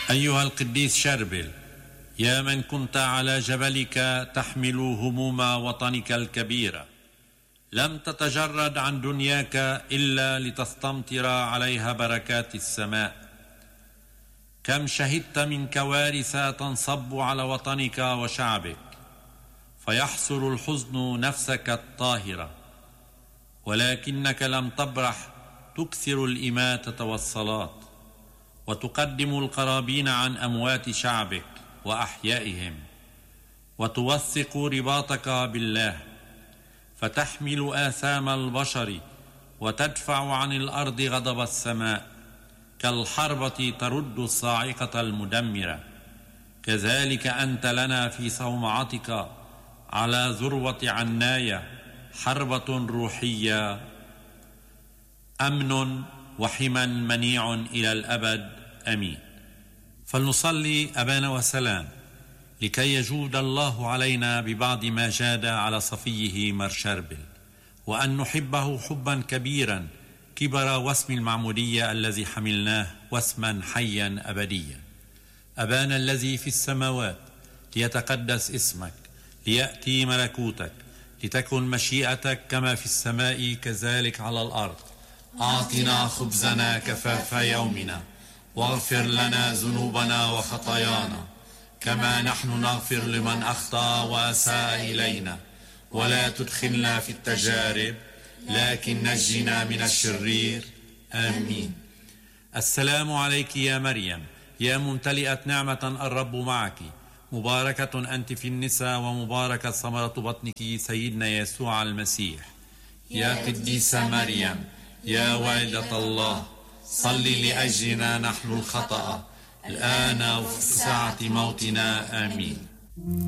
أيها القديس شربل، يا من كنت على جبلك تحمل هموم وطنك الكبيرة، لم تتجرد عن دنياك إلا لتستمطر عليها بركات السماء. كم شهدت من كوارث تنصب على وطنك وشعبك، فيحصر الحزن نفسك الطاهرة، ولكنك لم تبرح تكثر الإماتة والصلاة، وتقدم القرابين عن أموات شعبك وأحيائهم، وتوثق رباطك بالله، فتحمل آثام البشر وتدفع عن الأرض غضب السماء، كالحربة ترد الصاعقة المدمرة. كذلك أنت لنا في صومعتك على ذروة عناية حربة روحية، أمن وحما منيع إلى الأبد. أمين. فلنصلي أبانا وسلام لكي يجود الله علينا ببعض ما جاد على صفيه مار شربل، وأن نحبه حبا كبيرا كبر واسم المعمودية الذي حملناه واسما حيا أبديا. أبانا الذي في السماوات، ليتقدس اسمك، ليأتي ملكوتك، لتكن مشيئتك كما في السماء كذلك على الأرض. أعطنا خبزنا كفاف يومنا، واغفر لنا ذنوبنا وخطايانا كما نحن نغفر لمن أخطأ وأساء إلينا، ولا تدخلنا في التجارب لكن نجنا من الشرير. آمين. السلام عليك يا مريم، يا ممتلئة نعمة الرب معك، مباركة أنت في النساء ومباركة ثمرة بطنك سيدنا يسوع المسيح. يا قديسة مريم، يا والدة الله، صلي لأجلنا نحن الخطأ الآن وفي ساعة موتنا. آمين.